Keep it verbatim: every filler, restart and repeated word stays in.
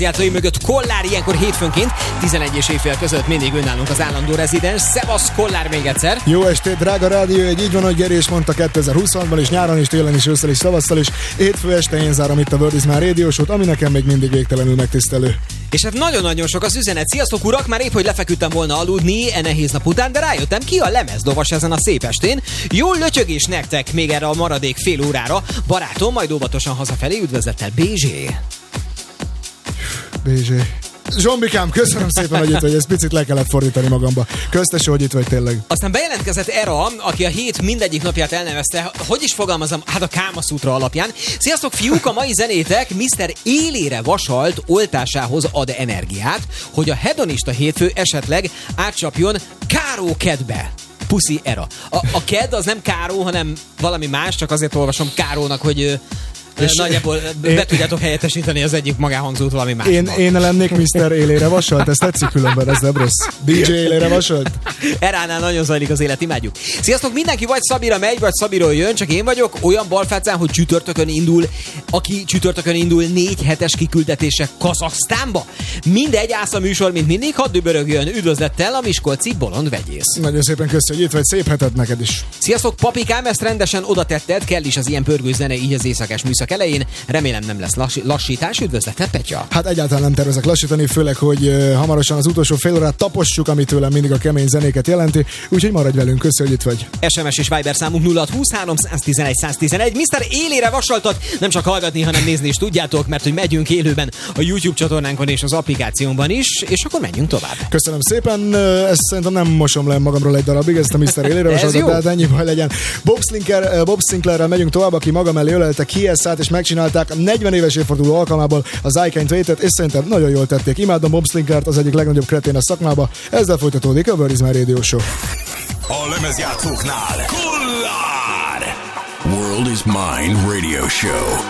Játszói mögött Kollár ilyenkor hétfőnként tizenegy és éjfél között mindig önállunk az állandó rezidens. Szevasz Kollár még egyszer! Jó estét, drága rádió! Egy így van, hogy Geri is mondta kétezer-huszonban is, nyáron is, télen is, ősszel is, tavasszal is. Hétfő este én zárom itt a World is My Radio Show-t, ami nekem még mindig végtelenül megtisztelő. És hát nagyon-nagyon sok az üzenet. Sziasztok urak, már épp hogy lefeküdtem volna aludni e nehéz nap után, de rájöttem, ki a lemezdovas ezen a szép estén. Jó lötyögés nektek még erre a maradék fél órára. Barátom, majd óvatosan hazafelé, üdvözlettel bé zsé. bé zsé. Zsombikám, köszönöm szépen, hogy itt vagy, ezt picit le kellett fordítani magamba. Köztes, hogy itt vagy tényleg. Aztán bejelentkezett Era, aki a hét mindegyik napját elnevezte, hogy is fogalmazom, hát a Kámaszútra alapján. Sziasztok fiúk, a mai zenétek miszter élére vasalt oltásához ad energiát, hogy a hedonista hétfő esetleg átcsapjon Káró kedbe. Puszi Era. A, a ked az nem Káró, hanem valami más, csak azért olvasom Kárónak, hogy... És nagyjából én, be tudjátok helyettesíteni az egyik magánhangzót valami más. Én, én lennék miszter élére vasalt, ez tetszik különben, ez nem rossz. dé dzsé élére vasalt? Eránál nagyon zajlik az élet, imádjuk. Sziasztok, mindenki vagy Szabira megy, vagy Szabiról jön, csak én vagyok olyan balfácán, hogy csütörtökön indul, aki csütörtökön indul négy hetes kiküldetése Kazaksztánba. Mindegy, ász a műsor, mint mindig, hadd dübörögjön, üdvözlettel a miskolci bolond vegyész. Nagyon szépen köszönjük, hogy itt vagy, szép hetet neked is. Sziasztok, papikám, ezt rendesen oda tetted, kell is az ilyen pörgő zene így az éjszakás műszak elején. Remélem nem lesz lass- lassítás. Üdvözletet, Petya! Hát egyáltalán nem tervezek lassítani, főleg, hogy uh, hamarosan az utolsó fél órát tapossuk, ami tőlem mindig a kemény zenéket jelenti. Úgyhogy maradj velünk, köszönjük, hogy itt vagy. es em es és Viber számunk nulla húszhárom száztizenegy száztizenegy. miszter élére vasaltat nem csak hallgatni, hanem nézni is tudjátok, mert hogy megyünk élőben a YouTube csatornánkon és az applikációnkban is, és akkor menjünk tovább. Köszönöm szépen, ezt szerintem nem mosom le magamról egy darabig, ezt a miszter élére vasaltat, de hát ennyi baj legyen. Bob Sinclair, Bob Sinclairrel megyünk tovább, aki maga mellé ölelte K S A-t, és megcsinálták a negyven éves évforduló alkalmából az I Can't Wait-et, és szerintem nagyon jól tették. Imádom Bob Sinclairt, az egyik legnagyobb kretén a szakmába. Ezzel folytatódik a World is My Radio Show. A lemezjátszóknál Kollár! World is Mine Radio Show.